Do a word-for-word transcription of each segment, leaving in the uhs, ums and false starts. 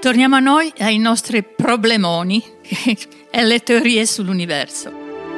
Torniamo a noi, ai nostri problemoni e alle teorie sull'universo.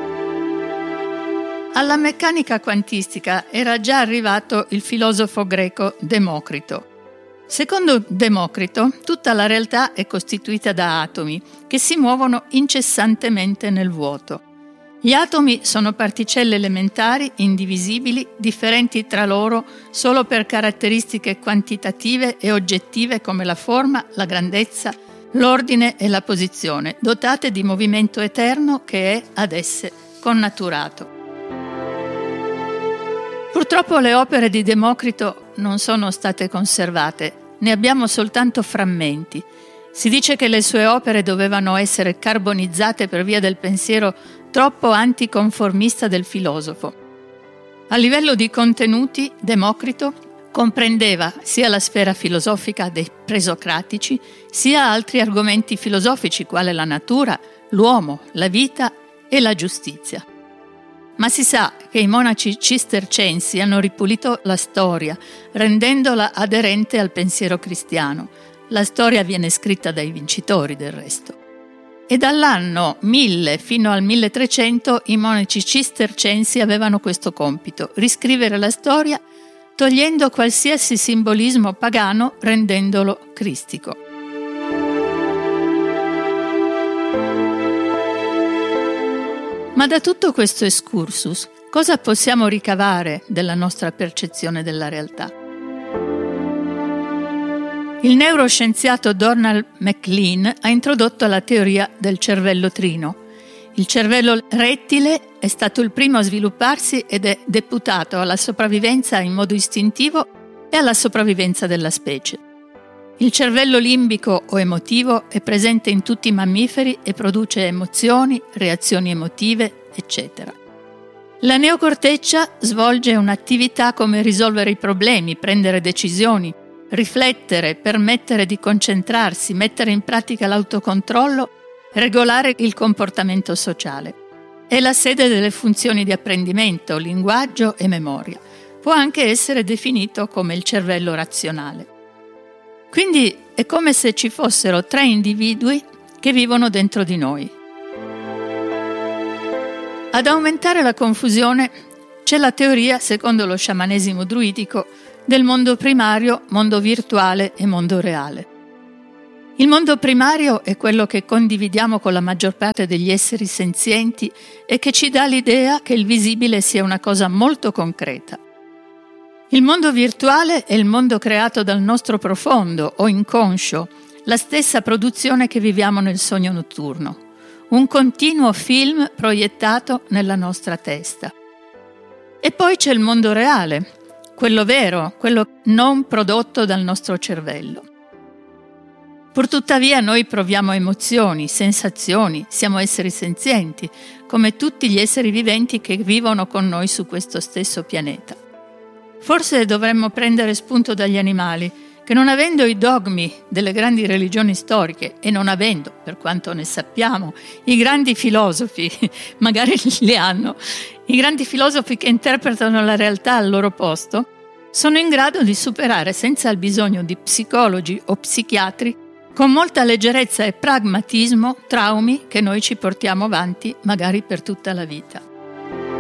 Alla meccanica quantistica era già arrivato il filosofo greco Democrito. Secondo Democrito, tutta la realtà è costituita da atomi che si muovono incessantemente nel vuoto. Gli atomi sono particelle elementari, indivisibili, differenti tra loro solo per caratteristiche quantitative e oggettive come la forma, la grandezza, l'ordine e la posizione, dotate di movimento eterno che è ad esse connaturato. Purtroppo le opere di Democrito non sono state conservate, ne abbiamo soltanto frammenti. Si dice che le sue opere dovevano essere carbonizzate per via del pensiero troppo anticonformista del filosofo. A livello di contenuti, Democrito comprendeva sia la sfera filosofica dei presocratici, sia altri argomenti filosofici quale la natura, l'uomo, la vita e la giustizia. Ma si sa che i monaci cistercensi hanno ripulito la storia, rendendola aderente al pensiero cristiano. La storia viene scritta dai vincitori, del resto. E dall'anno mille fino al milletrecento i monaci cistercensi avevano questo compito: riscrivere la storia togliendo qualsiasi simbolismo pagano, rendendolo cristico. Ma da tutto questo excursus, cosa possiamo ricavare della nostra percezione della realtà? Il neuroscienziato Donald MacLean ha introdotto la teoria del cervello trino. Il cervello rettile è stato il primo a svilupparsi ed è deputato alla sopravvivenza in modo istintivo e alla sopravvivenza della specie. Il cervello limbico o emotivo è presente in tutti i mammiferi e produce emozioni, reazioni emotive, eccetera. La neocorteccia svolge un'attività come risolvere i problemi, prendere decisioni, riflettere, permettere di concentrarsi, mettere in pratica l'autocontrollo, regolare il comportamento sociale. È la sede delle funzioni di apprendimento, linguaggio e memoria. Può anche essere definito come il cervello razionale. Quindi è come se ci fossero tre individui che vivono dentro di noi. Ad aumentare la confusione c'è la teoria, secondo lo sciamanesimo druidico, del mondo primario, mondo virtuale e mondo reale. Il mondo primario è quello che condividiamo con la maggior parte degli esseri senzienti e che ci dà l'idea che il visibile sia una cosa molto concreta. Il mondo virtuale è il mondo creato dal nostro profondo o inconscio, la stessa produzione che viviamo nel sogno notturno, un continuo film proiettato nella nostra testa. E poi c'è il mondo reale, quello vero, quello non prodotto dal nostro cervello. Purtuttavia noi proviamo emozioni, sensazioni, siamo esseri senzienti, come tutti gli esseri viventi che vivono con noi su questo stesso pianeta. Forse dovremmo prendere spunto dagli animali, che non avendo i dogmi delle grandi religioni storiche e non avendo, per quanto ne sappiamo, i grandi filosofi, magari li hanno, i grandi filosofi che interpretano la realtà al loro posto, sono in grado di superare senza il bisogno di psicologi o psichiatri, con molta leggerezza e pragmatismo, traumi che noi ci portiamo avanti magari per tutta la vita.